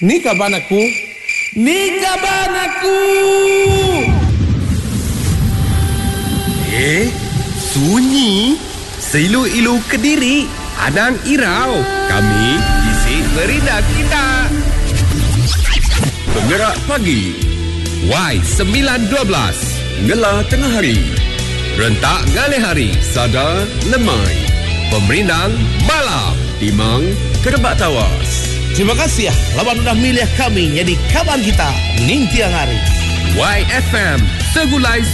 Ni kaban aku. Sunyi. Seilu-ilu Kediri. Adang Irau. Kami isi merindah kita. Penggerak pagi. Y912. Ngela tengah hari. Rentak galih hari. Sadar lemai. Pemerindang malam. Timang kerebak tawas. Terima kasih ya lawan udah milih kami jadi kawan kita ning tiang hari. YFM Segulai